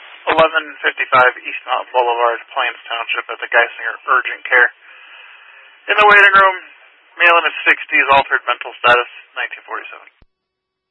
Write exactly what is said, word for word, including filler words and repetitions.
eleven fifty-five East Mountain Boulevard, Plains Township, at the Geisinger Urgent Care. In the waiting room, male in his sixties, altered mental status, nineteen forty-seven.